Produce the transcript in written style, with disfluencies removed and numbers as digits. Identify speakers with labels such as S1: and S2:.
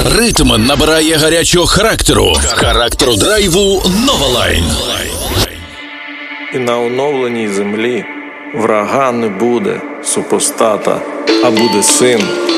S1: Ритм набирає гарячого характеру. Характеру драйву Новолайн.
S2: І на оновленій землі врага не буде супостата, а буде син.